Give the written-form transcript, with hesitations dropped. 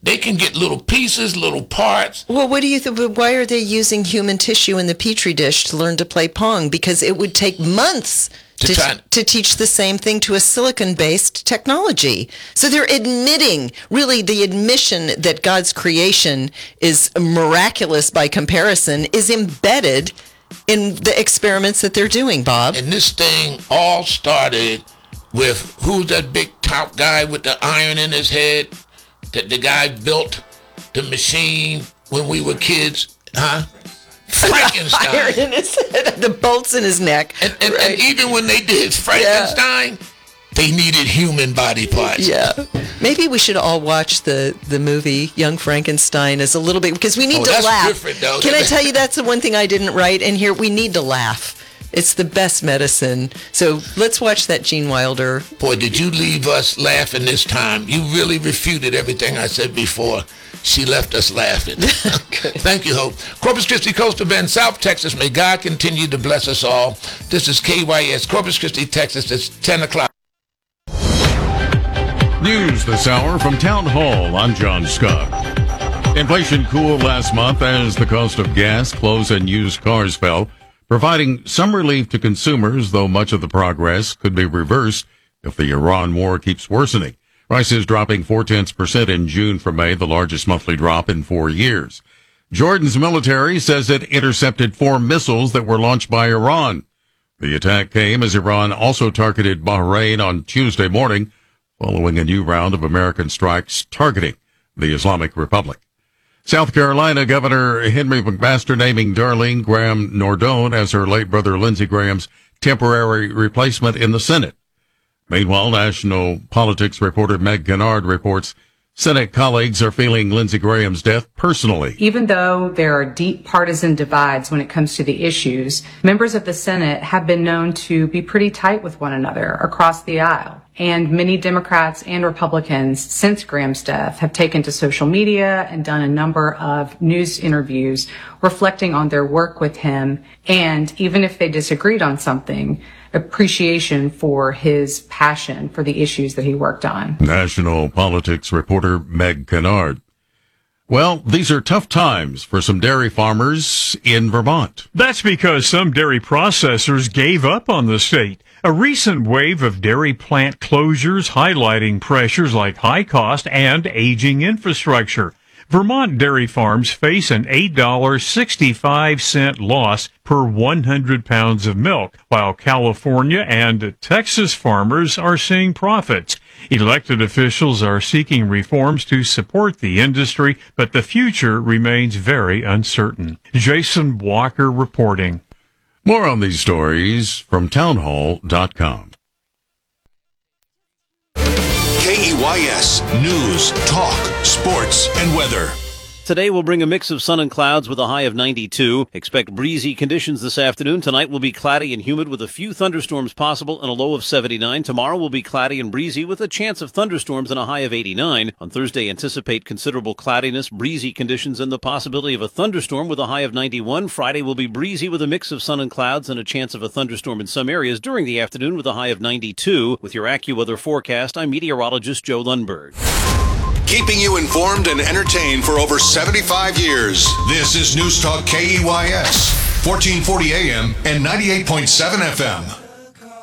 They can get little pieces, little parts. Well, what do you think? Why are they using human tissue in the Petri dish to learn to play Pong? Because it would take months to teach the same thing to a silicon-based technology. So they're admitting, really the admission that God's creation is miraculous by comparison is embedded in the experiments that they're doing, Bob. And this thing all started with, who's that big top guy with the iron in his head? That the guy built the machine when we were kids, huh? Frankenstein. Iron in his head, the bolts in his neck. And even when they did Frankenstein, they needed human body parts. Yeah. Maybe we should all watch the movie Young Frankenstein as a little bit, because we need to laugh. That's different, though. Can I tell you, that's the one thing I didn't write in here? We need to laugh. It's the best medicine. So let's watch that Gene Wilder. Boy, did you leave us laughing this time. You really refuted everything I said before. She left us laughing. Thank you, Hope. Corpus Christi, Coastal Bend, South Texas. May God continue to bless us all. This is KYS, Corpus Christi, Texas. It's 10 o'clock. News this hour from Town Hall. I'm John Scott. Inflation cooled last month as the cost of gas, clothes, and used cars fell, providing some relief to consumers, though much of the progress could be reversed if the Iran war keeps worsening. Prices dropping 0.4% in June from May, the largest monthly drop in 4 years. Jordan's military says it intercepted 4 missiles that were launched by Iran. The attack came as Iran also targeted Bahrain on Tuesday morning, following a new round of American strikes targeting the Islamic Republic. South Carolina Governor Henry McMaster naming Darlene Graham Nordone as her late brother Lindsey Graham's temporary replacement in the Senate. Meanwhile, national politics reporter Meg Kennard reports Senate colleagues are feeling Lindsey Graham's death personally. Even though there are deep partisan divides when it comes to the issues, members of the Senate have been known to be pretty tight with one another across the aisle. And many Democrats and Republicans since Graham's death have taken to social media and done a number of news interviews reflecting on their work with him. And even if they disagreed on something, appreciation for his passion for the issues that he worked on. National politics reporter Meg Kennard. Well, these are tough times for some dairy farmers in Vermont. That's because some dairy processors gave up on the state. A recent wave of dairy plant closures highlighting pressures like high cost and aging infrastructure. Vermont dairy farms face an $8.65 loss per 100 pounds of milk, while California and Texas farmers are seeing profits. Elected officials are seeking reforms to support the industry, but the future remains very uncertain. Jason Walker reporting. More on these stories from townhall.com. KEYS News, Talk, Sports, and Weather. Today will bring a mix of sun and clouds with a high of 92. Expect breezy conditions this afternoon. Tonight will be cloudy and humid with a few thunderstorms possible and a low of 79. Tomorrow will be cloudy and breezy with a chance of thunderstorms and a high of 89. On Thursday, anticipate considerable cloudiness, breezy conditions, and the possibility of a thunderstorm with a high of 91. Friday will be breezy with a mix of sun and clouds and a chance of a thunderstorm in some areas during the afternoon with a high of 92. With your AccuWeather forecast, I'm meteorologist Joe Lundberg. Keeping you informed and entertained for over 75 years. This is News Talk KEYS, 1440 AM and 98.7 FM.